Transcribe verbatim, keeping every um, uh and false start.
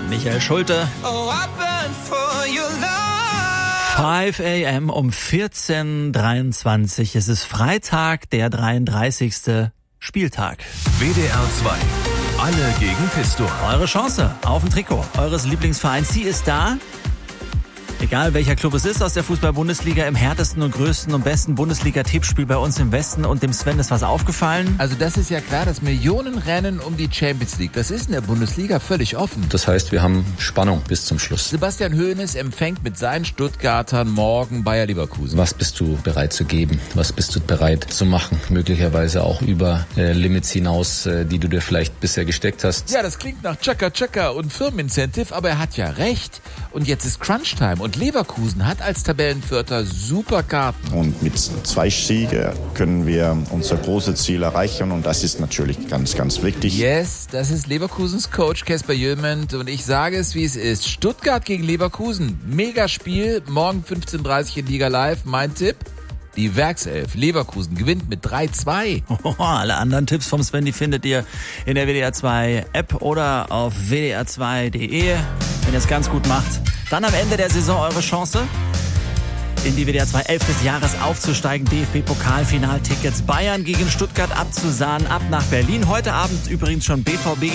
Michael Schulte. fünf a.m. um vierzehn Uhr dreiundzwanzig. Es ist Freitag, der dreiunddreißigste Spieltag. W D R zwei. Alle gegen Pistor. Eure Chance auf ein Trikot eures Lieblingsvereins. Sie ist da. Egal welcher Club es ist aus der Fußball-Bundesliga, im härtesten und größten und besten Bundesliga-Tippspiel bei uns im Westen. Und dem Sven ist was aufgefallen. Also das ist ja klar, das Millionenrennen um die Champions League. Das ist in der Bundesliga völlig offen. Das heißt, wir haben Spannung bis zum Schluss. Sebastian Hoeneß empfängt mit seinen Stuttgartern morgen Bayer Leverkusen. Was bist du bereit zu geben? Was bist du bereit zu machen? Möglicherweise auch über äh, Limits hinaus, äh, die du dir vielleicht bisher gesteckt hast. Ja, das klingt nach Chaka Chaka und Firmenincentive, aber er hat ja recht. Und jetzt ist Crunchtime. Und Leverkusen hat als Tabellenvierter super Karten. Und mit zwei Siegen können wir unser großes Ziel erreichen. Und das ist natürlich ganz, ganz wichtig. Yes, das ist Leverkusens Coach Kasper Jülment. Und ich sage es, wie es ist. Stuttgart gegen Leverkusen. Megaspiel. Morgen fünfzehn Uhr dreißig in Liga Live. Mein Tipp? Die Werkself Leverkusen gewinnt mit drei zwei. Oh, alle anderen Tipps vom Sven, die findet ihr in der W D R zwei App oder auf w d r zwei punkt d e. Wenn ihr es ganz gut macht, dann am Ende der Saison eure Chance, in die W D R zwei elf des Jahres aufzusteigen. D F B-Pokalfinaltickets Bayern gegen Stuttgart abzusahnen, ab nach Berlin. Heute Abend übrigens schon B V B